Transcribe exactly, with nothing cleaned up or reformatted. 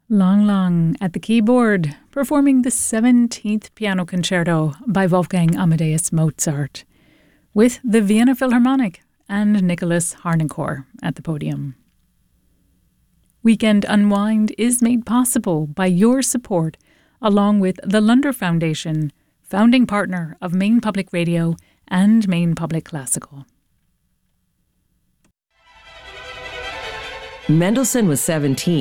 Lang Lang at the keyboard, performing the seventeenth Piano Concerto by Wolfgang Amadeus Mozart, with the Vienna Philharmonic and Nicholas Harnoncourt at the podium. Weekend Unwind is made possible by your support, along with the Lunder Foundation, founding partner of Maine Public Radio and Maine Public Classical. Mendelssohn was seventeen